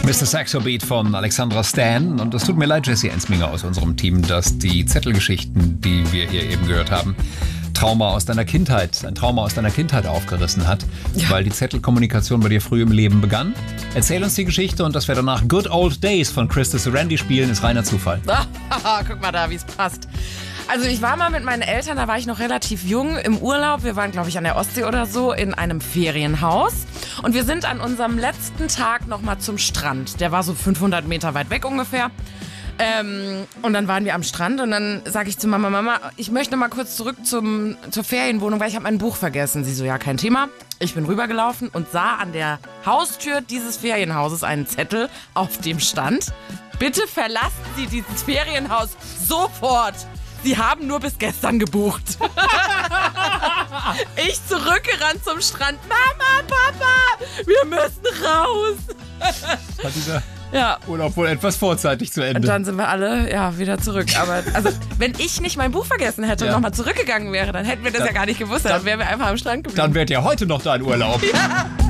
Mr. Saxo Beat von Alexandra Stan. Und es tut mir leid, Jesse Ensminger aus unserem Team, dass die Zettelgeschichten, die wir hier eben gehört haben, ein Trauma aus deiner Kindheit aufgerissen hat, weil die Zettelkommunikation bei dir früh im Leben begann. Erzähl uns die Geschichte und dass wir danach Good Old Days von Christus Randy spielen, ist reiner Zufall. Guck mal da, wie es passt. Also ich war mal mit meinen Eltern, da war ich noch relativ jung, im Urlaub. Wir waren, glaube ich, an der Ostsee oder so, in einem Ferienhaus. Und wir sind an unserem letzten Tag nochmal zum Strand. Der war so 500 Meter weit weg ungefähr. Und dann waren wir am Strand und dann sage ich zu Mama, ich möchte mal kurz zurück zur Ferienwohnung, weil ich habe mein Buch vergessen. Sie so, ja, kein Thema. Ich bin rübergelaufen und sah an der Haustür dieses Ferienhauses einen Zettel, auf dem stand: Bitte verlassen Sie dieses Ferienhaus sofort. Sie haben nur bis gestern gebucht. Ich zurückgerannt zum Strand. Mama, Papa, wir müssen raus. Hat dieser Urlaub wohl etwas vorzeitig zu Ende. Und dann sind wir alle wieder zurück. Aber also, wenn ich nicht mein Buch vergessen hätte und nochmal zurückgegangen wäre, dann hätten wir das ja gar nicht gewusst. Dann wären wir einfach am Strand geblieben. Dann wärt ja heute noch dein Urlaub. Ja.